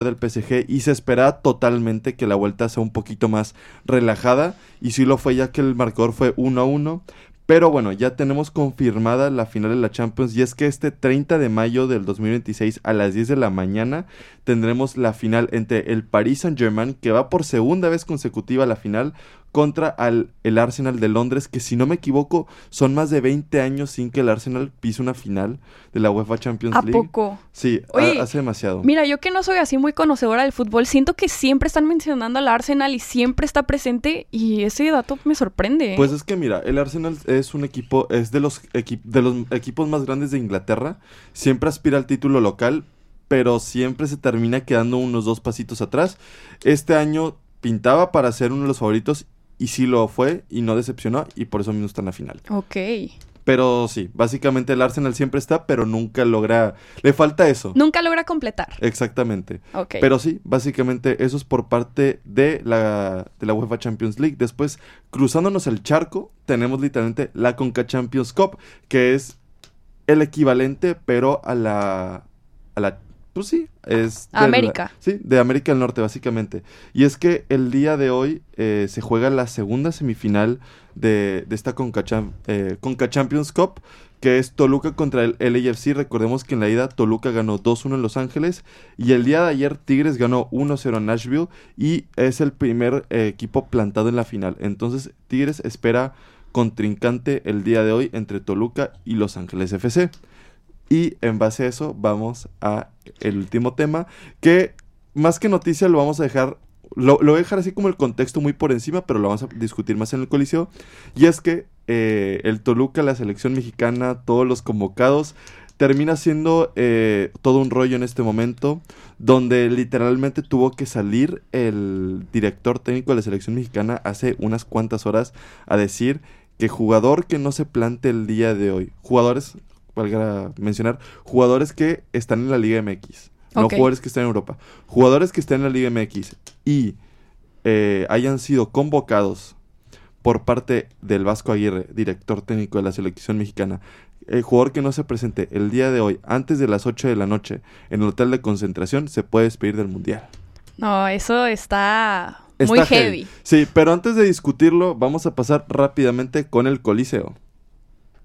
del PSG y se espera totalmente que la vuelta sea un poquito más relajada y sí lo fue ya que el marcador fue 1-1. Pero bueno, ya tenemos confirmada la final de la Champions y es que este 30 de mayo del 2026 a las 10 de la mañana tendremos la final entre el Paris Saint-Germain, que va por segunda vez consecutiva a la final, contra el Arsenal de Londres, que si no me equivoco son más de 20 años sin que el Arsenal pise una final de la UEFA Champions ¿A League. poco? Sí, Oye, hace demasiado. Mira, yo que no soy así muy conocedora del fútbol, siento que siempre están mencionando al Arsenal y siempre está presente y ese dato me sorprende. Pues es que mira, el Arsenal es un equipo, es de los equipos más grandes de Inglaterra, siempre aspira al título local, pero siempre se termina quedando unos 2 pasitos atrás. Este año pintaba para ser uno de los favoritos y sí lo fue y no decepcionó y por eso mismo está en la final. Ok. Pero sí, básicamente el Arsenal siempre está, pero nunca logra, le falta eso. Nunca logra completar. Exactamente. Ok. Pero sí, básicamente eso es por parte de la UEFA Champions League. Después, cruzándonos el charco, tenemos literalmente la Conca Champions Cup, que es el equivalente, pero a la pues sí, es América. Sí, de América del Norte, básicamente. Y es que el día de hoy se juega la segunda semifinal de esta Conca Champions Cup, que es Toluca contra el LAFC. Recordemos que en la ida Toluca ganó 2-1 en Los Ángeles y el día de ayer Tigres ganó 1-0 en Nashville y es el primer equipo plantado en la final. Entonces Tigres espera contrincante el día de hoy entre Toluca y Los Ángeles FC. Y en base a eso vamos a el último tema, que más que noticia lo vamos a dejar, lo voy a dejar así como el contexto muy por encima, pero lo vamos a discutir más en el Coliseo. Y es que el Toluca, la selección mexicana, todos los convocados, termina siendo todo un rollo en este momento, donde literalmente tuvo que salir el director técnico de la selección mexicana hace unas cuantas horas a decir que jugador que no se plante el día de hoy, jugadores... valga mencionar, jugadores que están en la Liga MX, no jugadores que están en Europa, jugadores que están en la Liga MX y hayan sido convocados por parte del Vasco Aguirre, director técnico de la selección mexicana, el jugador que no se presente el día de hoy antes de las 8 de la noche en el hotel de concentración se puede despedir del Mundial. No, eso está muy heavy. Sí, pero antes de discutirlo, vamos a pasar rápidamente con el Coliseo.